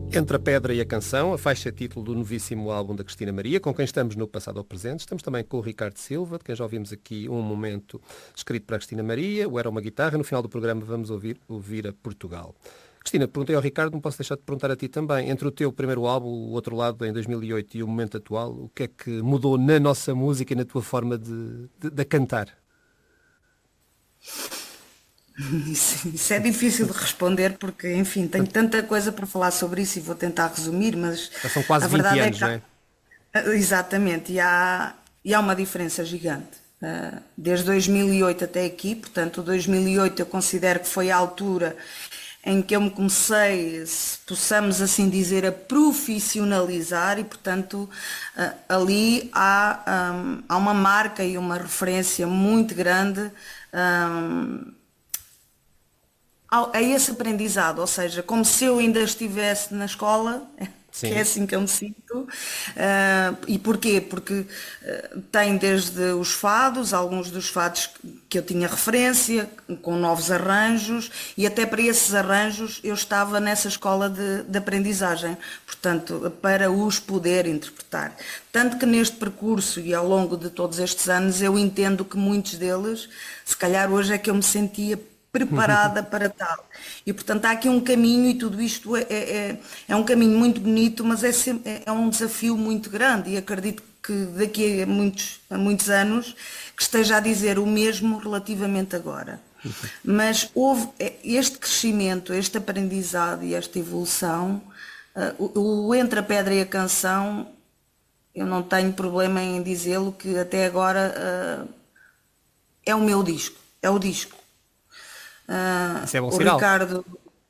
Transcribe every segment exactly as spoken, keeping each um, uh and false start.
Entre a Pedra e a Canção, a faixa título do novíssimo álbum da Cristina Maria, com quem estamos no passado ao presente. Estamos também com o Ricardo Silva, de quem já ouvimos aqui um momento escrito para a Cristina Maria, o Era uma Guitarra. No final do programa vamos ouvir, ouvir a Portugal. Cristina, perguntei ao Ricardo, não posso deixar de perguntar a ti também. Entre o teu primeiro álbum, o Outro Lado, em dois mil e oito, e o momento atual, o que é que mudou na nossa música e na tua forma de, de, de cantar? Isso, isso é difícil de responder porque, enfim, tenho tanta coisa para falar sobre isso e vou tentar resumir, mas Já são quase a vinte verdade anos, é não é? que há, exatamente, e há, e há uma diferença gigante. Uh, Desde dois mil e oito até aqui, portanto, dois mil e oito eu considero que foi a altura em que eu me comecei, se possamos assim dizer, a profissionalizar e, portanto, uh, ali há, um, há uma marca e uma referência muito grande um, a esse aprendizado, ou seja, como se eu ainda estivesse na escola, que é Sim. assim que eu me sinto. Uh, e porquê? Porque uh, tem desde os fados, alguns dos fados que eu tinha referência, com novos arranjos, e até para esses arranjos eu estava nessa escola de, de aprendizagem, portanto, para os poder interpretar. Tanto que neste percurso e ao longo de todos estes anos eu entendo que muitos deles, se calhar hoje é que eu me sentia preparada para tal. E portanto há aqui um caminho e tudo isto é, é, é um caminho muito bonito, mas é, sempre, é um desafio muito grande e acredito que daqui a muitos, a muitos anos que esteja a dizer o mesmo relativamente agora. Mas houve este crescimento, este aprendizado e esta evolução, uh, o, o Entre a Pedra e a Canção, eu não tenho problema em dizê-lo que até agora uh, é o meu disco, é o disco. Uh, Isso é bom o sinal. Ricardo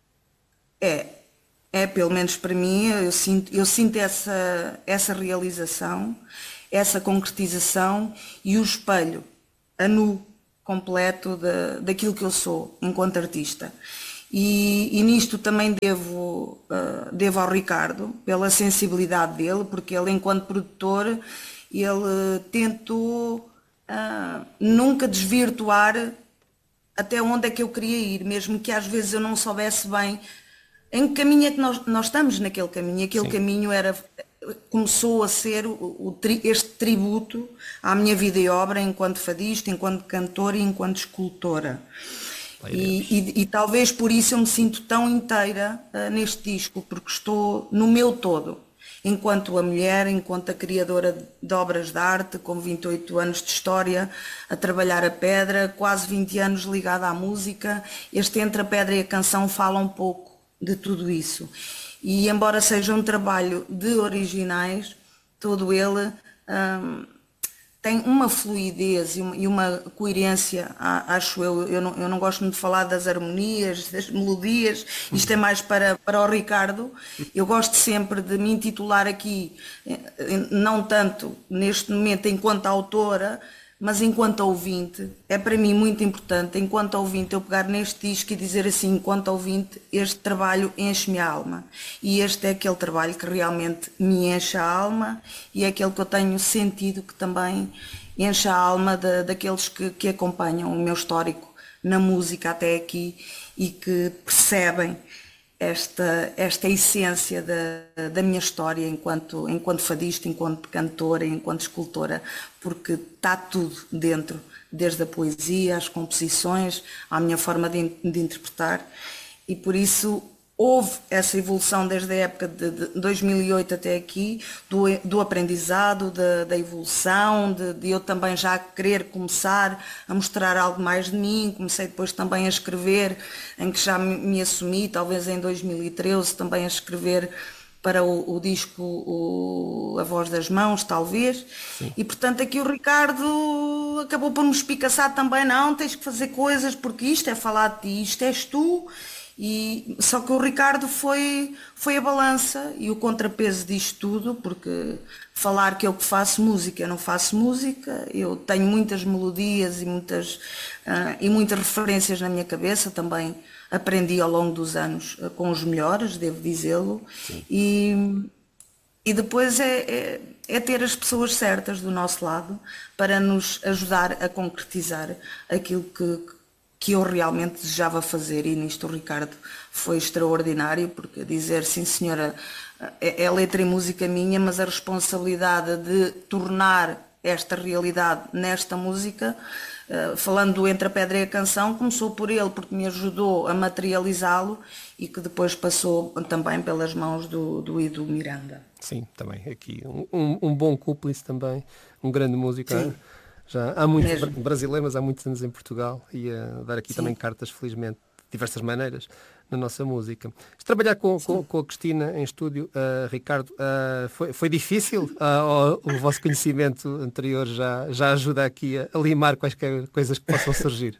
é, é pelo menos para mim, eu sinto, eu sinto essa, essa realização, essa concretização e o espelho a nu completo de, daquilo que eu sou enquanto artista. E, e nisto também devo, uh, devo ao Ricardo, pela sensibilidade dele, porque ele enquanto produtor, ele tentou uh, nunca desvirtuar até onde é que eu queria ir, mesmo que às vezes eu não soubesse bem em que caminho é que nós, nós estamos naquele caminho. Aquele Sim. caminho era, começou a ser o, o, este tributo à minha vida e obra enquanto fadista, enquanto cantora e enquanto escultora. E, e, e talvez por isso eu me sinto tão inteira uh, neste disco, porque estou no meu todo. Enquanto a mulher, enquanto a criadora de obras de arte, com vinte e oito anos de história, a trabalhar a pedra, quase vinte anos ligada à música, este Entre a Pedra e a Canção fala um pouco de tudo isso. E embora seja um trabalho de originais, todo ele hum, tem uma fluidez e uma, e uma coerência, acho eu. Eu não, eu não gosto muito de falar das harmonias, das melodias, isto é mais para, para o Ricardo. Eu gosto sempre de me intitular aqui, não tanto neste momento enquanto autora, mas enquanto ouvinte. É para mim muito importante, enquanto ouvinte, eu pegar neste disco e dizer assim, enquanto ouvinte, este trabalho enche-me a alma. E este é aquele trabalho que realmente me enche a alma e é aquele que eu tenho sentido que também enche a alma de, daqueles que, que acompanham o meu histórico na música até aqui e que percebem esta, esta essência da, da minha história enquanto, enquanto fadista, enquanto cantora, enquanto escultora, porque está tudo dentro, desde a poesia, às composições, à minha forma de, de interpretar, e por isso houve essa evolução desde a época de, de dois mil e oito até aqui, do, do aprendizado, da, da evolução, de, de eu também já querer começar a mostrar algo mais de mim. Comecei depois também a escrever, em que já me, me assumi, talvez em dois mil e treze, também a escrever para o, o disco o, A Voz das Mãos, talvez. Sim. E portanto aqui o Ricardo acabou por me espicaçar também, não, tens que fazer coisas, porque isto é falar de ti, isto és tu. E, só que o Ricardo foi, foi a balança e o contrapeso disto tudo, porque falar que eu que faço música, eu não faço música, eu tenho muitas melodias e muitas, uh, e muitas referências na minha cabeça, também aprendi ao longo dos anos uh, com os melhores, devo dizê-lo, e, e depois é, é, é ter as pessoas certas do nosso lado para nos ajudar a concretizar aquilo que que eu realmente desejava fazer, e nisto o Ricardo foi extraordinário, porque dizer, sim senhora, é, é letra e música minha, mas a responsabilidade de tornar esta realidade nesta música, uh, falando entre a pedra e a canção, começou por ele, porque me ajudou a materializá-lo e que depois passou também pelas mãos do, do Ido Miranda. Sim, também aqui um, um, um bom cúmplice também, um grande músico. Sim. Já há muito Mesmo. brasileiro, mas há muitos anos em Portugal, e a dar aqui Sim. também cartas, felizmente, de diversas maneiras, na nossa música. Trabalhar com, com, com a Cristina em estúdio, uh, Ricardo, uh, foi, foi difícil? Uh, o, o vosso conhecimento anterior já, já ajuda aqui a, a limar quaisquer coisas que possam surgir?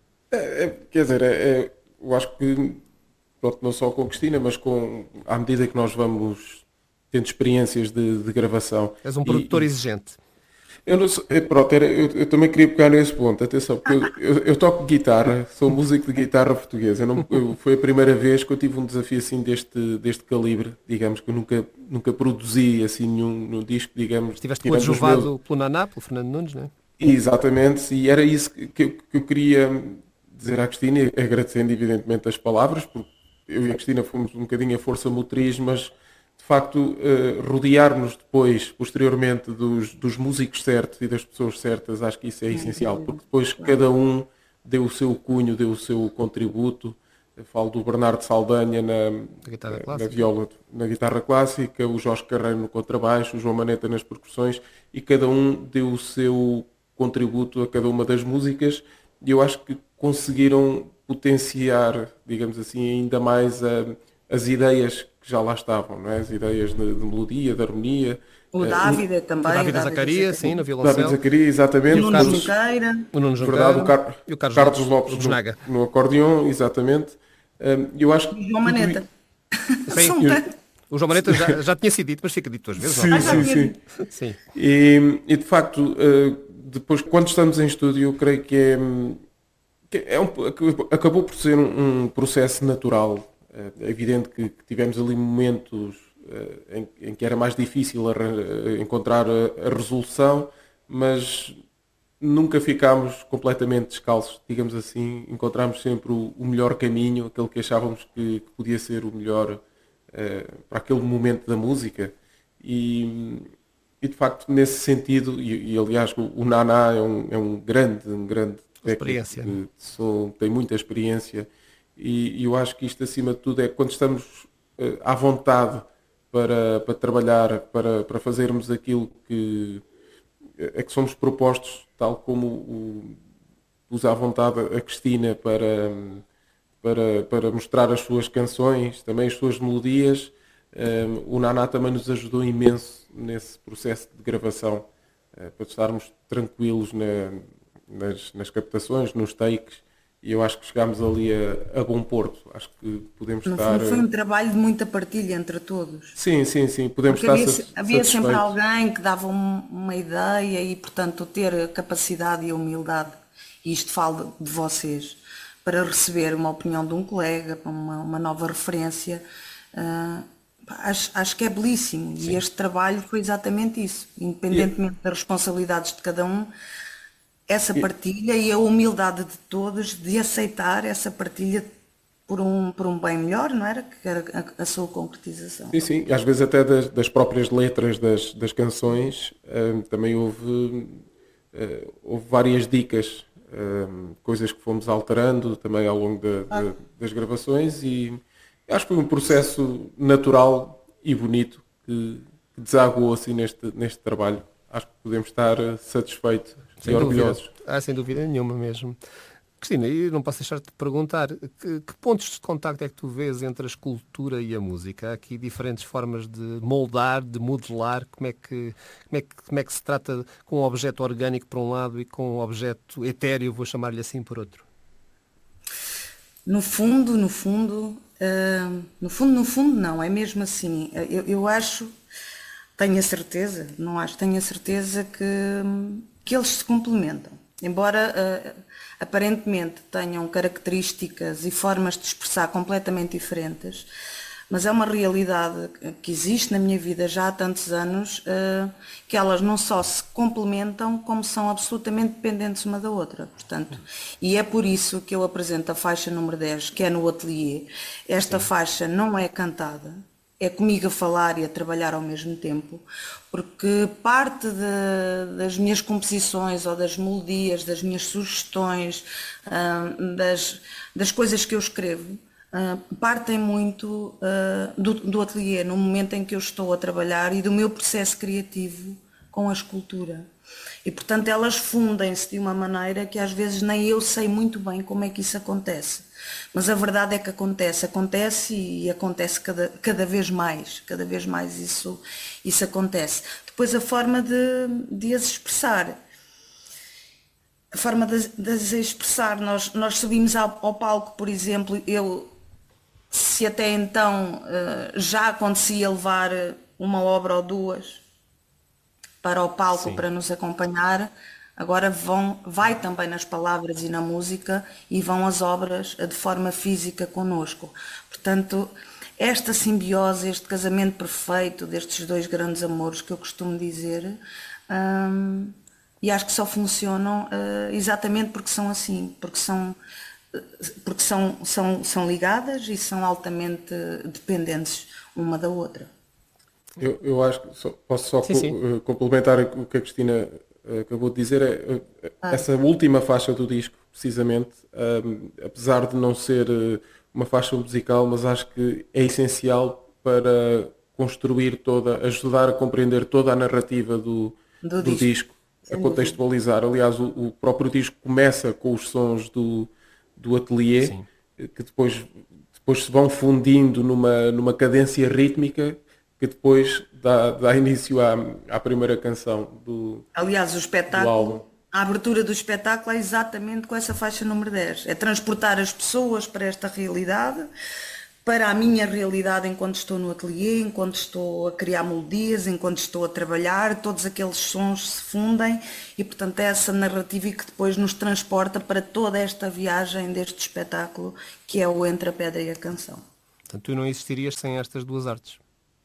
É, é, quer dizer, é, é, eu acho que, pronto, não só com a Cristina, mas com, à medida que nós vamos tendo experiências de, de gravação. És um produtor e, exigente. Eu, não sou, pronto, era, eu, eu também queria pegar nesse ponto, atenção, porque eu, eu, eu toco guitarra, sou músico de guitarra portuguesa. Eu não, eu, foi a primeira vez que eu tive um desafio assim deste, deste calibre, digamos, que eu nunca, nunca produzi assim nenhum, nenhum disco, digamos. Estiveste coadjuvado meus... pelo Naná, pelo Fernando Nunes, não é? Exatamente, e era isso que, que, que eu queria dizer à Cristina, agradecendo evidentemente as palavras, porque eu e a Cristina fomos um bocadinho a força motriz, mas de facto, uh, rodear-nos depois, posteriormente, dos, dos músicos certos e das pessoas certas, acho que isso é essencial, porque depois cada um deu o seu cunho, deu o seu contributo. Eu falo do Bernardo Saldanha na, na, na viola, na guitarra clássica, o Jorge Carreiro no contrabaixo, o João Maneta nas percussões, e cada um deu o seu contributo a cada uma das músicas, e eu acho que conseguiram potenciar, digamos assim, ainda mais a, as ideias que já lá estavam, não é? As ideias de, de melodia, de harmonia. O Dávida uh, também. O Dávida Zacarias, sim, na violoncelo. David Zacarias, exatamente. O Nuno Carlos, Junqueira. O Nuno Junqueira. Verdade, o Car e o Carlos, Carlos Lopes, Lopes no, no acordeão, exatamente. Um, eu acho que... E João Maneta. Sim, eu, o João Maneta já, já tinha sido dito, mas fica dito duas vezes. Sim, não? sim, sim. sim. E, e de facto, uh, depois, quando estamos em estúdio, eu creio que é... Que é um, acabou por ser um, um processo natural. É evidente que, que tivemos ali momentos uh, em, em que era mais difícil a, a encontrar a, a resolução, mas nunca ficámos completamente descalços, digamos assim. Encontramos sempre o, o melhor caminho, aquele que achávamos que, que podia ser o melhor uh, para aquele momento da música. E, e de facto, nesse sentido, e, e aliás o, o Naná é um, é um grande, um grande técnico de, de som, tem muita experiência. E, e eu acho que isto, acima de tudo, é quando estamos uh, à vontade para, para trabalhar, para, para fazermos aquilo que, é que somos propostos, tal como o, pus à vontade a Cristina para, para, para mostrar as suas canções, também as suas melodias. Um, o Naná também nos ajudou imenso nesse processo de gravação, uh, para estarmos tranquilos na, nas, nas captações, nos takes. E eu acho que chegámos ali a, a bom porto. Acho que podemos no estar... Fundo, foi um trabalho de muita partilha entre todos. Sim, sim, sim. Podemos Porque estar havia, havia sempre alguém que dava um, uma ideia e, portanto, ter a capacidade e a humildade, e isto falo de vocês, para receber uma opinião de um colega, uma, uma nova referência, uh, acho, acho que é belíssimo. Sim. E este trabalho foi exatamente isso. Independentemente e... das responsabilidades de cada um, essa partilha e a humildade de todos de aceitar essa partilha por um, por um bem melhor, não era? Que era a, a sua concretização. Sim, sim. E às vezes até das, das próprias letras das, das canções um, também houve, uh, houve várias dicas, um, coisas que fomos alterando também ao longo de, ah. de, das gravações, e acho que foi um processo natural e bonito que, que desaguou assim neste, neste trabalho. Acho que podemos estar satisfeitos e orgulhosos. Ah, sem dúvida nenhuma mesmo. Cristina, e não posso deixar de te perguntar, que, que pontos de contacto é que tu vês entre a escultura e a música? Há aqui diferentes formas de moldar, de modelar, como é que, como é que, como é que se trata com um objeto orgânico por um lado e com um objeto etéreo, vou chamar-lhe assim, por outro? No fundo, no fundo, uh, no fundo, no fundo não, é mesmo assim. Eu, eu acho, tenho a certeza, não acho, tenho a certeza que, que eles se complementam. Embora uh, aparentemente tenham características e formas de expressar completamente diferentes, mas é uma realidade que existe na minha vida já há tantos anos, uh, que elas não só se complementam, como são absolutamente dependentes uma da outra. Portanto, e é por isso que eu apresento a faixa número dez, que é no ateliê. Esta Sim. faixa não é cantada, é comigo a falar e a trabalhar ao mesmo tempo, porque parte de, das minhas composições ou das melodias, das minhas sugestões, uh, das, das coisas que eu escrevo, uh, partem muito uh, do, do ateliê, no momento em que eu estou a trabalhar e do meu processo criativo com a escultura. E, portanto, elas fundem-se de uma maneira que às vezes nem eu sei muito bem como é que isso acontece. Mas a verdade é que acontece, acontece e acontece cada, cada vez mais, cada vez mais isso, isso acontece. Depois a forma de, de as expressar, a forma de, de as expressar, nós, nós subimos ao, ao palco, por exemplo, eu, se até então já acontecia levar uma obra ou duas para o palco Sim. para nos acompanhar, agora vão, vai também nas palavras e na música e vão as obras de forma física connosco. Portanto, esta simbiose, este casamento perfeito destes dois grandes amores que eu costumo dizer, hum, e acho que só funcionam uh, exatamente porque são assim, porque são, porque são, são, são ligadas e são altamente dependentes uma da outra. Eu, eu acho que só, posso só sim, co sim. complementar o que a Cristina acabou de dizer, é, ah. essa última faixa do disco, precisamente, um, apesar de não ser uma faixa musical, mas acho que é essencial para construir toda, ajudar a compreender toda a narrativa do, do, do disco, disco a contextualizar. Aliás, o, o próprio disco começa com os sons do, do ateliê, Sim. que depois, depois se vão fundindo numa, numa cadência rítmica que depois dá, dá início à, à primeira canção do Aliás, o espetáculo, a abertura do espetáculo é exatamente com essa faixa número dez. É transportar as pessoas para esta realidade, para a minha realidade enquanto estou no ateliê, enquanto estou a criar melodias, enquanto estou a trabalhar, todos aqueles sons se fundem e, portanto, é essa narrativa que depois nos transporta para toda esta viagem deste espetáculo, que é o Entre a Pedra e a Canção. Portanto, tu não existirias sem estas duas artes?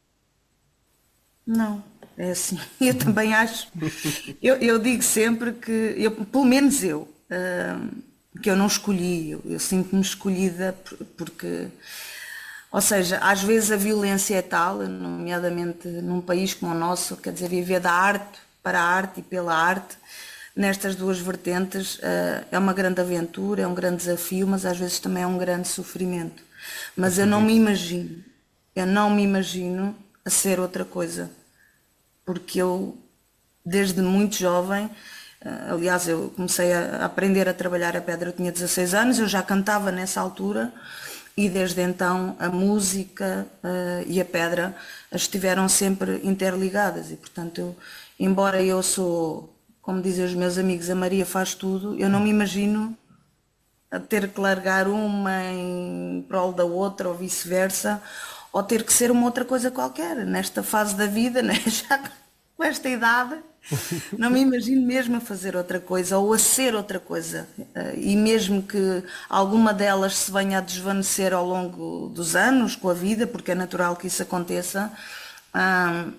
Não, é assim, eu também acho, eu, eu digo sempre que, eu, pelo menos eu, uh, que eu não escolhi, eu, eu sinto-me escolhida porque, ou seja, às vezes a violência é tal, nomeadamente num país como o nosso, quer dizer, viver da arte, para a arte e pela arte, nestas duas vertentes, uh, é uma grande aventura, é um grande desafio, mas às vezes também é um grande sofrimento. Mas eu não me imagino, eu não me imagino a ser outra coisa. Porque eu, desde muito jovem, aliás, eu comecei a aprender a trabalhar a pedra, eu tinha dezasseis anos, eu já cantava nessa altura e desde então a música uh, e a pedra estiveram sempre interligadas e, portanto, eu, embora eu sou, como dizem os meus amigos, a Maria faz tudo, eu não me imagino a ter que largar uma em prol da outra ou vice-versa, ou ter que ser uma outra coisa qualquer. Nesta fase da vida, né? Já com esta idade, não me imagino mesmo a fazer outra coisa ou a ser outra coisa. E mesmo que alguma delas se venha a desvanecer ao longo dos anos, com a vida, porque é natural que isso aconteça, hum,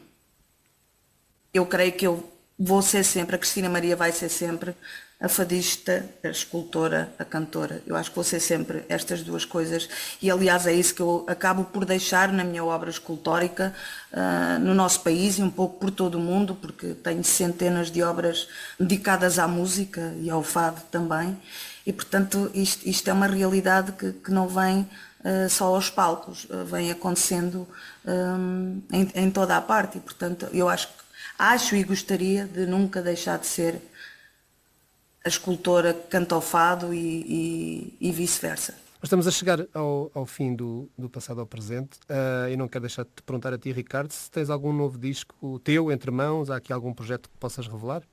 eu creio que eu vou ser sempre, a Cristina Maria vai ser sempre a fadista, a escultora, a cantora. Eu acho que vou ser sempre estas duas coisas e, aliás, é isso que eu acabo por deixar na minha obra escultórica uh, no nosso país e um pouco por todo o mundo, porque tenho centenas de obras dedicadas à música e ao fado também e, portanto, isto, isto é uma realidade que, que não vem uh, só aos palcos, uh, vem acontecendo um, em, em toda a parte e, portanto, eu acho, acho e gostaria de nunca deixar de ser a escultora que canta o fado e, e, e vice-versa. Estamos a chegar ao, ao fim do, do passado ao presente. Uh, eu não quero deixar de te perguntar a ti, Ricardo, se tens algum novo disco teu entre mãos, há aqui algum projeto que possas revelar?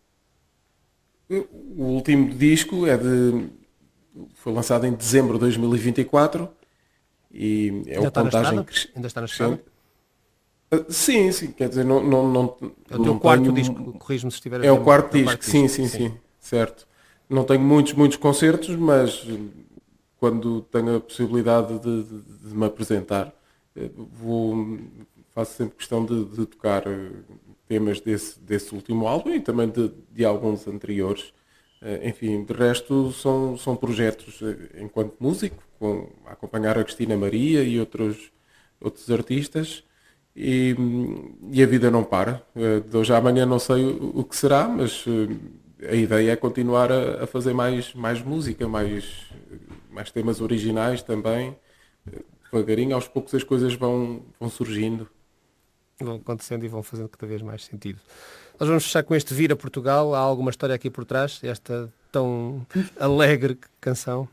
O último disco é de, foi lançado em dezembro de dois mil e vinte e quatro e é Ainda o Contagem Crescente. Ainda está na estrada? Uh, sim, sim, quer dizer, não... não, não é o teu não quarto tenho... disco, corrijo-me se estiver a É o quarto é disco, sim, sim, sim, sim, certo. Não tenho muitos, muitos concertos, mas quando tenho a possibilidade de, de, de me apresentar, vou, faço sempre questão de, de tocar temas desse, desse último álbum e também de, de alguns anteriores. Enfim, de resto são, são projetos enquanto músico, com, a acompanhar a Cristina Maria e outros, outros artistas, e, e a vida não para. De hoje à amanhã não sei o, o que será, mas a ideia é continuar a, a fazer mais, mais música, mais, mais temas originais também. Devagarinho, aos poucos as coisas vão, vão surgindo. Vão acontecendo e vão fazendo cada vez mais sentido. Nós vamos fechar com este Vir a Portugal. Há alguma história aqui por trás? Esta tão alegre canção.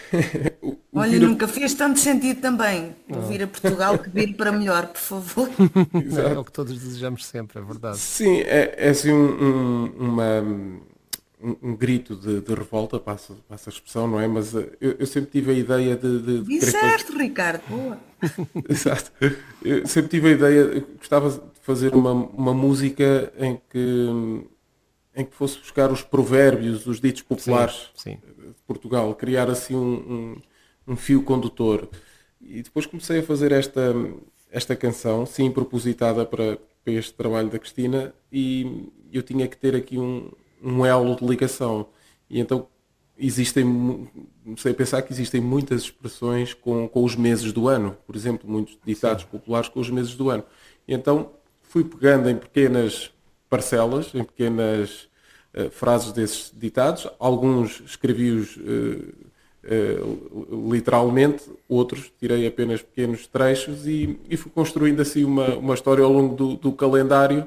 o, o Olha, vira... nunca fez tanto sentido também. O Vir a Portugal que vir para melhor, por favor. É o que todos desejamos sempre, é verdade. Sim, é, é assim um, um, uma, um, um grito de, de revolta, passa, passa a expressão, não é? Mas eu, eu sempre tive a ideia de... de, de Disseste, fazer... Ricardo, boa. Exato. Eu sempre tive a ideia, eu gostava de fazer uma, uma música em que, em que fosse buscar os provérbios, os ditos populares sim, sim. de Portugal, criar assim um, um, um fio condutor. E depois comecei a fazer esta, esta canção, sim, propositada para, para este trabalho da Cristina, e eu tinha que ter aqui um, um elo de ligação. E então existem, comecei a pensar que existem muitas expressões com, com os meses do ano, por exemplo, muitos ditados sim. populares com os meses do ano. E então fui pegando em pequenas parcelas, em pequenas uh, frases desses ditados, alguns escrevi-os uh, uh, literalmente, outros tirei apenas pequenos trechos e, e fui construindo assim uma, uma história ao longo do, do calendário.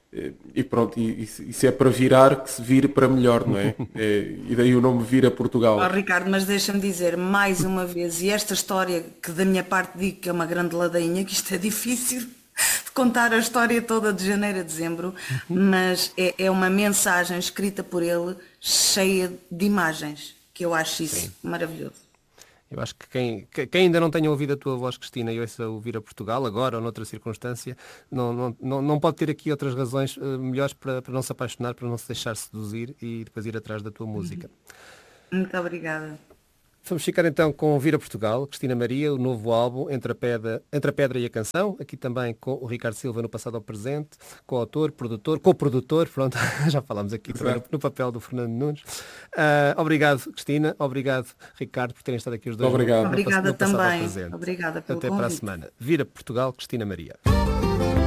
E pronto, e, e se é para virar, que se vire para melhor, não é? é e daí o nome Vir a Portugal. Oh, Ricardo, mas deixa-me dizer mais uma vez, e esta história que da minha parte digo que é uma grande ladainha, que isto é difícil de contar a história toda de janeiro a dezembro, mas é, é uma mensagem escrita por ele cheia de imagens, que eu acho isso Sim. maravilhoso. Eu acho que quem, quem ainda não tenha ouvido a tua voz, Cristina, e ouça o Vir a Portugal, agora ou noutra circunstância, não, não, não, não pode ter aqui outras razões uh, melhores para, para não se apaixonar, para não se deixar seduzir e depois ir atrás da tua música. Muito obrigada. Vamos ficar então com Vir a Portugal, Cristina Maria, o novo álbum Entre a Pedra, Entre a Pedra e a Canção, aqui também com o Ricardo Silva no passado ao presente, co-autor, produtor, co-produtor, pronto, já falámos aqui também no, no papel do Fernando Nunes. Uh, obrigado, Cristina, obrigado, Ricardo, por terem estado aqui os dois. Obrigado. No, Obrigada no também. Obrigada pelo Até convite. para a semana. Vir a Portugal, Cristina Maria.